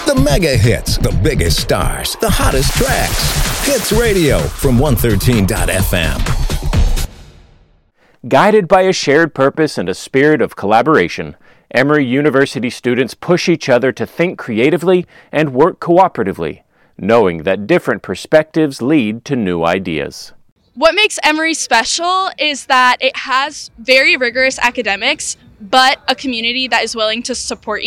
The mega hits, the biggest stars, the hottest tracks. Hits Radio from 113.fm. Guided by a shared purpose and a spirit of collaboration, Emory University students push each other to think creatively and work cooperatively, knowing that different perspectives lead to new ideas. What makes Emory special is that it has very rigorous academics, but a community that is willing to support